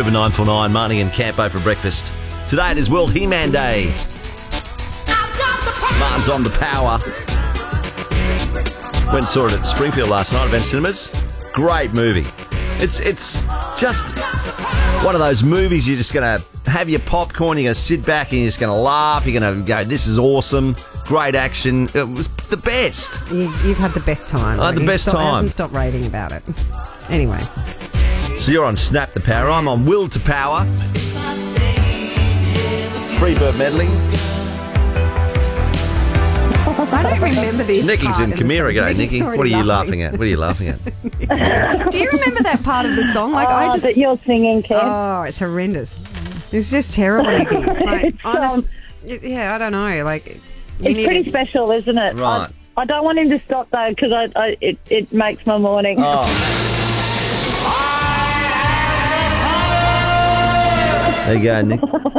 River 949, Marnie and Campo for breakfast. Today it is World He-Man Day. Martin's on the power. Went and saw it at Springfield last night, Event Cinemas. Great movie. It's just one of those movies you're just going to have your popcorn, you're going to sit back and you're just going to laugh, you're going to go, this is awesome, great action. It was the best. You've had the best time. I had the best time. Hasn't stopped raving about it. Anyway. So you're on Snap the Power, I'm on Will to Power. Freebird medley. I don't remember this. Nicky's in Camira. G'day, Nicky's Nicky. already What are you laughing at? What are you laughing at? Do you remember that part of the song? Like that you're singing, Kev. Oh, it's horrendous. It's just terrible, Nicky. Like, yeah, I don't know. Like, it's pretty special, isn't it? Right. I don't want him to stop though because it makes my morning. Oh. There you go, Nick.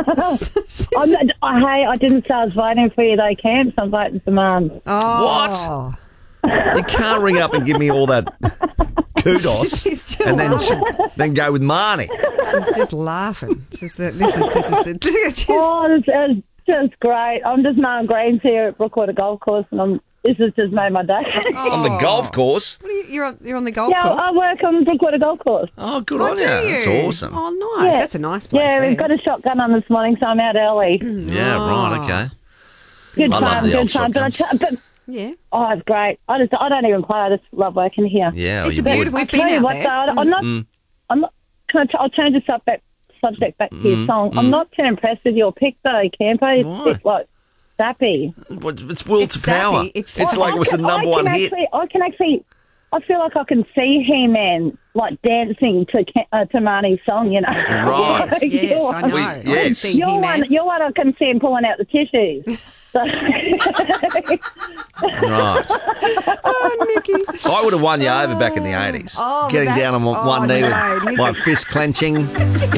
I didn't say I was voting for you though, Camps. I'm voting for Mum. Oh. What? You can't ring up and give me all that kudos and then go with Marnie. She's just laughing. This is the. Oh, it's just great. I'm just mowing greens here at Brookwater Golf Course, and this has just made my day. On the golf course? What are you're on the golf course? Yeah, I work on Brookwater Golf Course. Oh, good on you. That's awesome. Oh, nice. Yeah. That's a nice place. Yeah, there. we've got a shotgun on this morning, so I'm out early. Yeah, right, okay. Good I love fun, the good old fun. shotguns. Yeah. Oh, it's great. I don't even play. I just love working here. Yeah, It's you a beautiful. would. We've been out there. I'm not. I'll change the subject back to your song. I'm not too impressed with your pick though, Campo. It's like sappy. It's Will to Power. Sappy. It's like it was the number one hit. I feel like I can see He-Man like dancing to Marnie's song, you know. Right. Yes, I know. I can see He-Man. You're one I can see him pulling out the tissues. Right. Oh, Nicky. I would have won you over back in the 80s. Oh, Getting that- down on one oh, knee no, with Nicky. my fist clenching.